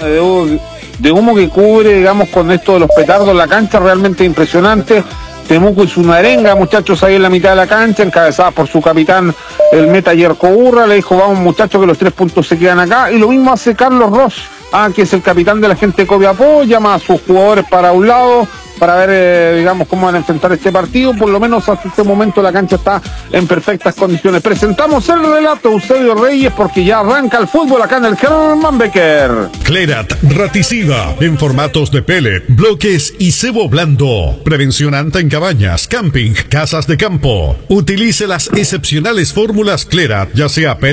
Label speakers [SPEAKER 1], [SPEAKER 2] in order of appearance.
[SPEAKER 1] de humo que cubre, digamos, con esto de los petardos en la cancha, realmente impresionante. Temuco hizo una arenga, muchachos, ahí en la mitad de la cancha, encabezada por su capitán, el meta Yerko Urra. Le dijo, vamos muchachos, que los 3 puntos se quedan acá. Y lo mismo hace Carlos Ross, que es el capitán de la gente de Copiapó. Llama a sus jugadores para un lado, para ver, digamos, cómo van a enfrentar este partido. Por lo menos hasta este momento la cancha está en perfectas condiciones. Presentamos el relato de Eusebio Reyes, porque ya arranca el fútbol acá en el Hermann Becker.
[SPEAKER 2] Clerat Raticida, en formatos de pellet, bloques y cebo blando. Prevención anta en cabañas, camping, casas de campo. Utilice las excepcionales fórmulas Clerat, ya sea pellet